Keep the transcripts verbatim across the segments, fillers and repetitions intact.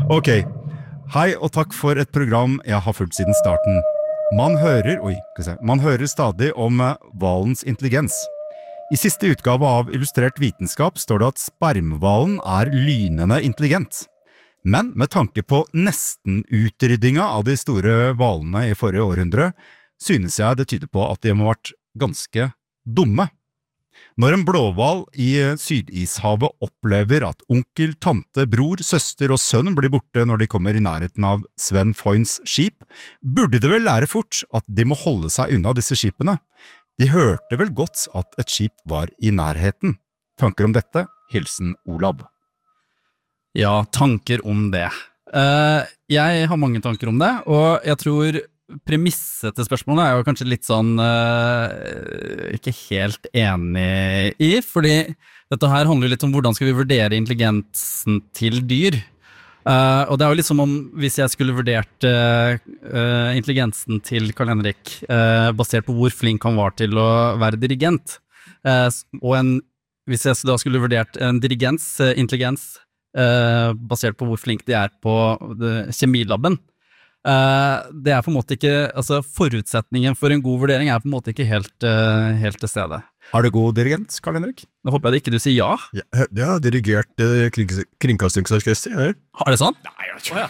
Ok, hei og takk for et program jeg har fulgt siden starten. Man hører, oi, skal vi se, man hører stadig om eh, hvalens intelligens. I siste utgave av Illustrert vitenskap står det at spermhvalen er lynende intelligent. Men med tanke på nesten utryddinga av de store hvalene i forrige århundre, synes jeg det tyder på at de må ha vært ganske dumme. Når en blåhval i Sydishavet opplever at onkel, tante, bror, søster og sønn blir borte når de kommer i nærheten av Sven Foyns skip, burde de vel lære fort at de må holde seg unna disse skipene. De hørte vel godt at et skip var i nærheten. Tanker om dette? Hilsen Olav. Ja, tanker om det. Uh, jeg har mange tanker om det, og jeg tror premisset til spørsmålet er jo kanskje litt sånn uh, ikke helt enig i, fordi dette her handler jo litt om hvordan skal vi vurdere intelligensen til dyr. Uh, og det er jo litt som om hvis jeg skulle vurdert uh, uh, intelligensen til Karl Henrik uh, basert på hvor flink han var til å være dirigent, uh, og en, hvis jeg da skulle vurdert en dirigens, uh, intelligens, uh, basert på hvor flink de er på uh, kjemilabben, uh, det er på en måte ikke, altså forutsetningen for en god vurdering er på en måte ikke helt, uh, helt til stede. Har du god dirigent, Karl Henrik? Nå håper jeg det ikke du sier ja. Ja, jeg har dirigert uh, kring, kringkastingsorkester, jeg. Har det sånn? Nei, jeg tror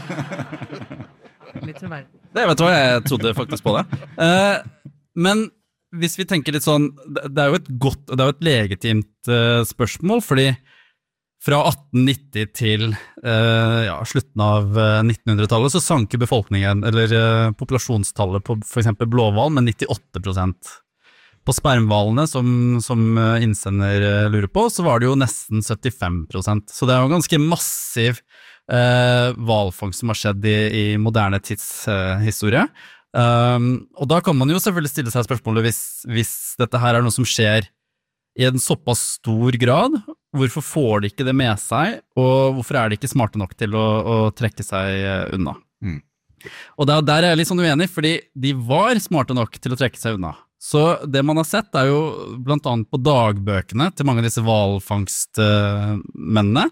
Litt troverdig. Det vet du hva, jeg trodde faktisk på det. Uh, men hvis vi tenker litt sånn, det er jo et godt, det er jo et legitimt uh, spørsmål, fordi fra atten nitti til uh, ja, slutten av uh, nittenhundretallet så sank befolkningen, eller uh, populasjonstallet på for eksempel blåhval med nittiåtte prosent. På spermhvalene, som, som innsender lurer på, så var det jo nesten syttifem prosent. Så det er jo ganske massiv eh, hvalfangst som har skjedd i, i moderne tidshistorie. Eh, um, og da kan man jo selvfølgelig stille seg spørsmålet hvis, hvis dette her er noe som skjer i en såpass stor grad, hvorfor får de ikke det med seg, og hvorfor er de ikke smarte nok til å, å trekke seg unna? Mm. Og der, der er jeg litt sånn uenig, fordi de var smarte nok til å trekke seg unna. Så det man har sett er jo blant annet på dagbøkene til mange av disse hvalfangstmennene,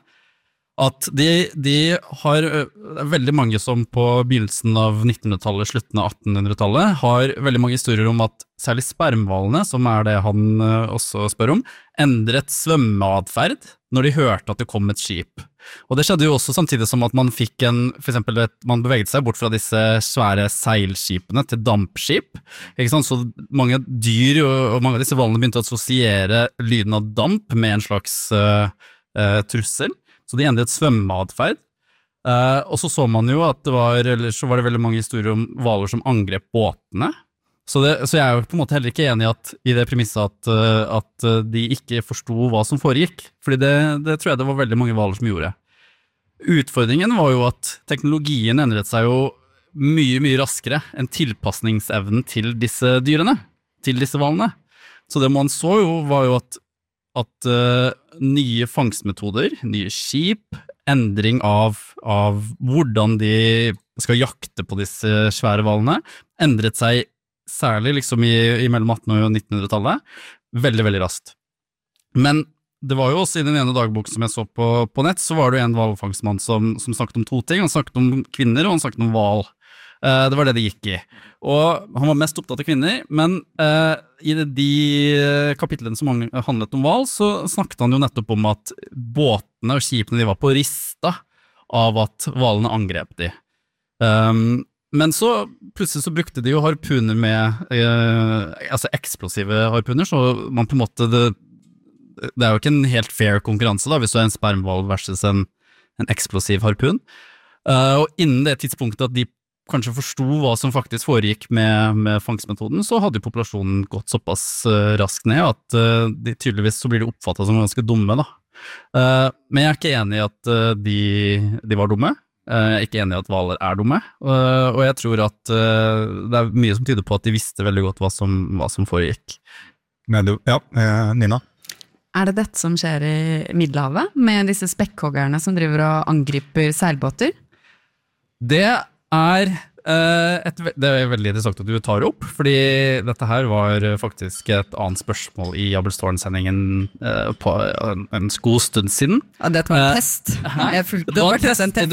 at de, de har, det er veldig mange som på begynnelsen av nittenhundretallet, slutten av attenhundretallet, har veldig mange historier om at særlig spermhvalene, som er det han også spør om, endret svømmeadferd når de hørte at det kom et skip. Og det skjedde jo også samtidig som at man fikk en, for eksempel et, man beveget seg bort fra disse svære seilskipene til dampskip, ikke sant? Så mange dyr og, og mange av disse hvalene begynte å assosiere lyden av damp med en slags uh, uh, trussel. Så de endret svømmeadferd. Uh, og så så man jo at det var, eller så var det veldig mange historier om hvaler som angrep båtene. Så, det, så jeg er jo på en måte heller ikke enig i, at, i det premisset at, uh, at de ikke forsto hva som foregikk. Fordi det, det tror jeg det var veldig mange hvaler som gjorde. Utfordringen var jo at teknologien endret seg jo mye, mye raskere enn tilpasningsevnen til disse dyrene, til disse hvalene. Så det man så jo var jo at at uh, nye fangstmetoder, nye skip, endring av, av hvordan de skal jakte på disse svære hvalene, endret seg særlig liksom i, i mellom atten- og nittenhundretallet, veldig, veldig raskt. Men det var jo også i den ene dagbok som jeg så på, på nett, så var det jo en hvalfangstmann som, som snakket om to ting. Han snakket om kvinner, og han snakket om hval. Uh, det var det det gikk i. Og han var mest opptatt av kvinner, men uh, i de, de kapitlene som handlet om hval, så snakket han jo nettopp om at båtene og skipene de var på rista av at hvalene angrep de. Um, men så plutselig så brukte de jo harpuner med, uh, altså eksplosive harpuner, så man på en måte, det, det er jo ikke en helt fair konkurranse da, hvis du er en spermhval versus en, en eksplosiv harpun. Uh, og innen det tidspunktet at de kanskje forsto hva som faktisk foregikk med, med fangstmetoden, så hadde jo populasjonen gått såpass uh, raskt ned at uh, de tydeligvis så blir de oppfattet som ganske dumme da. Uh, men jeg er ikke enig i at uh, de, de var dumme. Uh, jeg er ikke enig i at hvaler er dumme. Uh, og jeg tror at uh, det er mye som tyder på at de visste veldig godt hva som, hva som foregikk. Men du, ja, eh, Nina? Er det dette som skjer i Middelhavet, med disse spekkhoggerne som driver og angriper seilbåter? Det er, uh, et, det er veldig interessant at du tar opp, fordi dette her var faktisk et annet spørsmål i Abelstårn-sendingen uh, på en, en god stund siden. Ja, det var test. Jeg fulgte, det var test.